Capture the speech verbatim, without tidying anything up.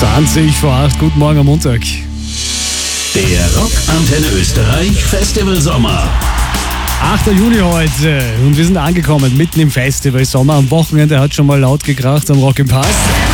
zwanzig vor acht, guten Morgen am Montag. Der Rock Antenne Österreich Festival Sommer. achter Juni heute und wir sind angekommen mitten im Festival Sommer. Am Wochenende hat schon mal laut gekracht am Rock im Pass.